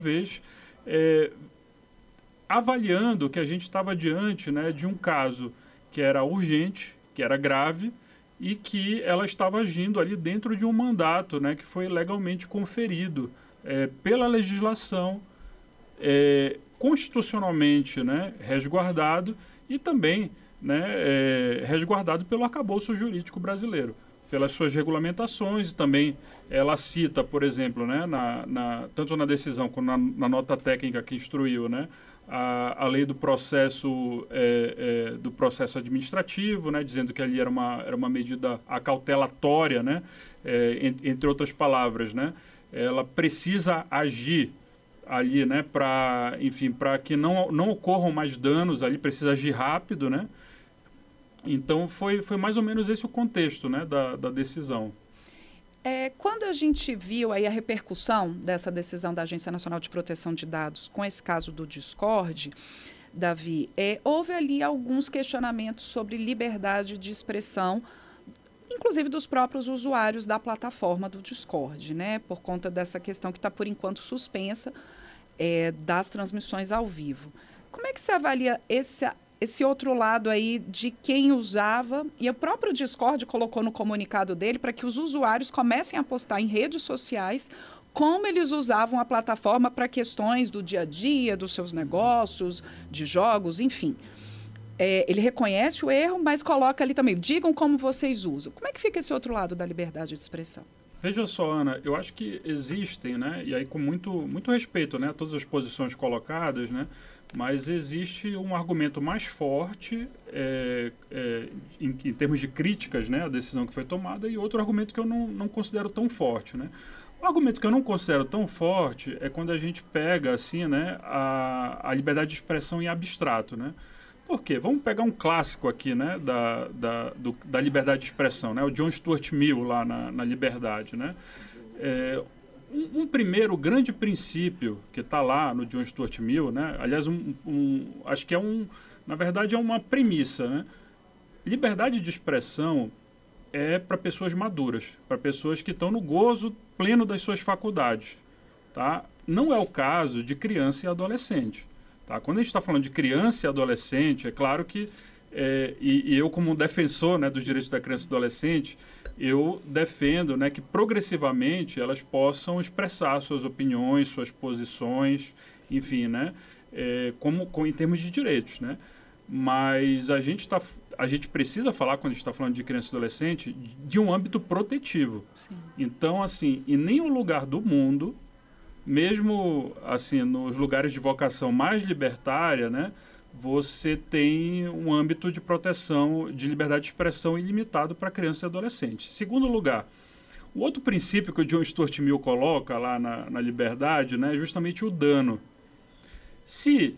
vez avaliando que a gente estava diante, né, de um caso que era urgente, que era grave, e que ela estava agindo ali dentro de um mandato, né, que foi legalmente conferido pela legislação, constitucionalmente, né, resguardado, e também, né, resguardado pelo arcabouço jurídico brasileiro, pelas suas regulamentações. E também ela cita, por exemplo, né, tanto na decisão como na nota técnica que instruiu, né, a lei do processo administrativo, né, dizendo que ali era uma medida acautelatória, né, entre outras palavras, né, ela precisa agir ali, né, para que não ocorram mais danos ali, precisa agir rápido, né. Então foi mais ou menos esse o contexto, né, da decisão. Quando a gente viu aí a repercussão dessa decisão da Agência Nacional de Proteção de Dados com esse caso do Discord, Davi, houve ali alguns questionamentos sobre liberdade de expressão, inclusive dos próprios usuários da plataforma do Discord, né? Por conta dessa questão que está, por enquanto, suspensa das transmissões ao vivo. Como é que você avalia esse outro lado aí de quem usava, e o próprio Discord colocou no comunicado dele para que os usuários comecem a postar em redes sociais como eles usavam a plataforma para questões do dia a dia, dos seus negócios, de jogos, enfim. Ele reconhece o erro, mas coloca ali também, digam como vocês usam. Como é que fica esse outro lado da liberdade de expressão? Veja só, Ana, eu acho que existem, né, e aí com muito respeito, né, a todas as posições colocadas, né, mas existe um argumento mais forte em termos de críticas, né, à decisão que foi tomada, e outro argumento que eu não considero tão forte, né. O argumento que eu não considero tão forte é quando a gente pega, assim, né, a liberdade de expressão em abstrato, né. Por quê? Vamos pegar um clássico aqui, né, da liberdade de expressão, né, o John Stuart Mill lá na Liberdade, né. Um primeiro grande princípio que está lá no John Stuart Mill, né, aliás, acho que na verdade é uma premissa, né. Liberdade de expressão é para pessoas maduras, para pessoas que estão no gozo pleno das suas faculdades, tá? Não é o caso de criança e adolescente. Tá? Quando a gente está falando de criança e adolescente, é claro que, e eu como defensor, né, dos direitos da criança e do adolescente, eu defendo, né, que progressivamente elas possam expressar suas opiniões, suas posições, enfim, né, em termos de direitos, né? Mas a gente precisa falar, quando a gente está falando de criança e adolescente, de um âmbito protetivo. Sim. Então, assim, em nenhum lugar do mundo, mesmo assim nos lugares de vocação mais libertária, né, você tem um âmbito de proteção de liberdade de expressão ilimitado para crianças e adolescentes. Segundo lugar, o outro princípio que o John Stuart Mill coloca lá na liberdade, né, é justamente o dano. Se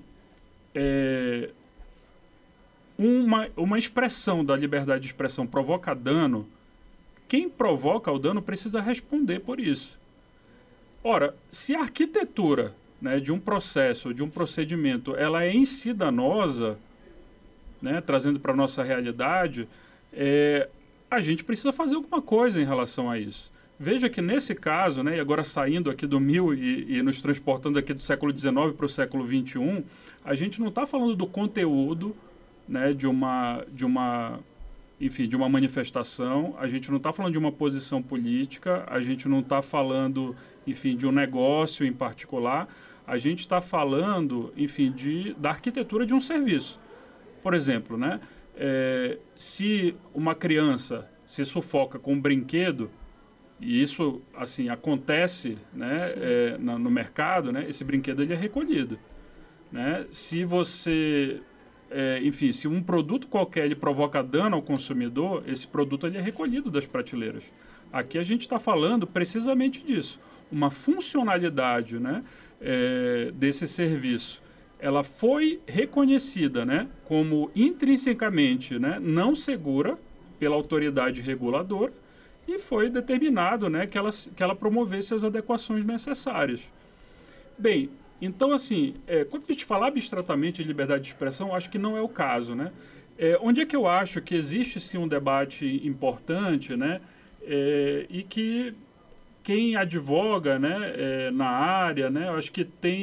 uma expressão da liberdade de expressão provoca dano, quem provoca o dano precisa responder por isso. Ora, se a arquitetura, né, de um processo, de um procedimento, ela é em si danosa, né, trazendo para a nossa realidade, a gente precisa fazer alguma coisa em relação a isso. Veja que nesse caso, né, e agora saindo aqui do Mill e nos transportando aqui do século XIX para o século XXI, a gente não está falando do conteúdo, né, de uma manifestação, a gente não está falando de uma posição política, a gente não está falando, enfim, de um negócio em particular, a gente está falando, enfim, da arquitetura de um serviço. Por exemplo, né, se uma criança se sufoca com um brinquedo, e isso, assim, acontece, né, no mercado, né, esse brinquedo ele é recolhido. Né? Se você... enfim, se um produto qualquer ele provoca dano ao consumidor, esse produto ele é recolhido das prateleiras. Aqui a gente está falando precisamente disso. Uma funcionalidade, né, desse serviço, ela foi reconhecida, né, como intrinsecamente, né, não segura pela autoridade reguladora e foi determinado, né, que ela promovesse as adequações necessárias. Bem, então, assim, quando a gente fala abstratamente de liberdade de expressão, acho que não é o caso, né? Onde é que eu acho que existe, sim, um debate importante, né? E que quem advoga, né, na área, né, eu acho que tem